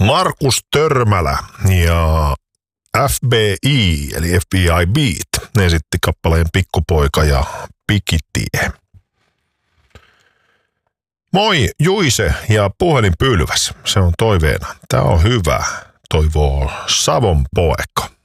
Markus Törmälä ja FBI, eli FBI Beat, ne esitti kappaleen Pikkupoika ja Pikitie. Moi Juise ja Puhelinpylväs, se on toiveena. Tää on hyvä, toivoo Savon poika.